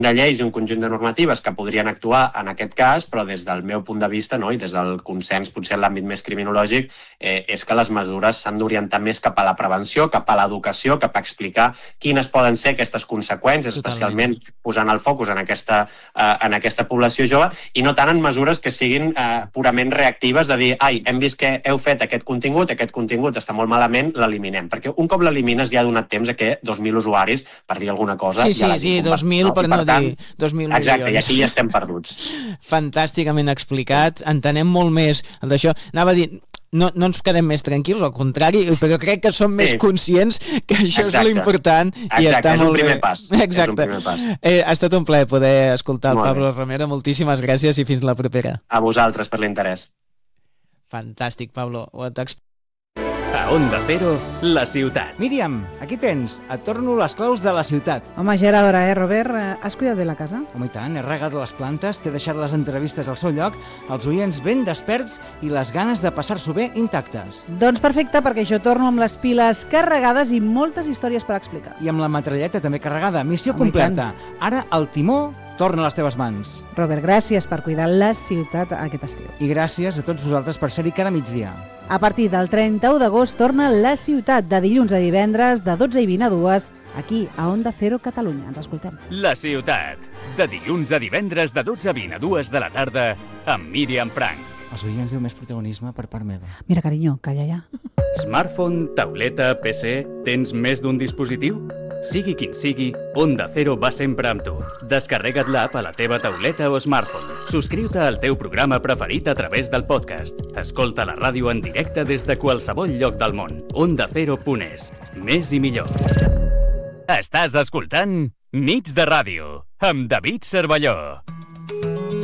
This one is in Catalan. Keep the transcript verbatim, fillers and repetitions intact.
de lleis i un conjunt de normatives que podrien actuar en aquest cas, però des del meu punt de vista, no, i des del consens potser en l'àmbit més criminològic, eh, és que les mesures s'han d'orientar més cap a la prevenció, cap a l'educació, cap a explicar quines poden ser aquestes conseqüències, Totalment. especialment posant el focus en aquesta, eh, en aquesta població jove, i no tant en mesures que siguin eh, purament reactives de dir, ai, hem vist que heu fet aquest contingut, aquest contingut està molt malament, l'eliminem. Perquè un cop l'elimines ja ha donat temps a que dos mil usuaris, per dir alguna cosa, sí, sí, ja l'hagin dir dos mil per no dir dos mil milions. Exacte, i aquí ja estem perduts. Fantàsticament explicat, entenem molt més d'això. Anava a dir, no, no ens quedem més tranquils, al contrari, però crec que som sí. més conscients que això Exacte. és l'important. Exacte, i està és molt un primer bé. pas. Exacte. És un primer pas. Eh, ha estat un plaer poder escoltar el molt Pablo bé. Romero. Moltíssimes gràcies i fins la propera. A vosaltres per l'interès. Fantàstic, Pablo. Ho t'explico. A Onda Cero, la ciutat. Míriam, aquí tens. Et torno les claus de la ciutat. Home, ja era hora, eh, Robert? Has cuidat bé la casa? Home, i tant, he regat les plantes, t'he deixat les entrevistes al seu lloc, els oients ben desperts i les ganes de passar-s'ho bé intactes. Doncs perfecte, perquè jo torno amb les piles carregades i moltes històries per explicar. I amb la metralleta també carregada. Missió Home, completa. Ara el timó torna a les teves mans. Robert, gràcies per cuidar la ciutat aquest estiu. I gràcies a tots vosaltres per ser-hi cada migdia. A partir del trenta-u d'agost torna La Ciutat, de dilluns a divendres, de dotze i vint a dues, aquí a Onda Cero Catalunya. Ens escoltem. La ciutat, de dilluns a divendres de dotze a vint a dues de la tarda, amb Míriam Frank. Els oients diu més protagonisme per part meva. Mira, carinyo, calla ja. Smartphone, tauleta, P C, tens més d'un dispositiu? Sigui quin sigui, Onda Cero va sempre amb tu. Descarrega't l'app a la teva tauleta o smartphone. Subscriu-te al teu programa preferit a través del podcast. Escolta la ràdio en directe des de qualsevol lloc del món. onda cero punt es. Més i millor. Estàs escoltant Nits de Ràdio, amb David Cervelló.